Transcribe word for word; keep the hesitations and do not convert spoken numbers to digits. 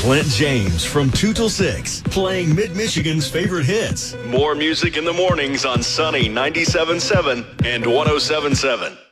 Clint James from two till six, playing Mid-Michigan's favorite hits. More music in the mornings on Sunny ninety-seven point seven and one oh seven point seven.